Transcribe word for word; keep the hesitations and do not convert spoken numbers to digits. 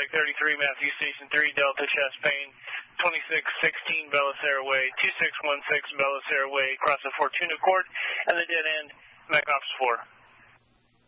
Quebec thirty-three, Matthew Station three, Delta Champaign, twenty-six sixteen Belisara Way, two six one six Belisara Way, across the Fortuna Court, and the dead end, Mac Ops four.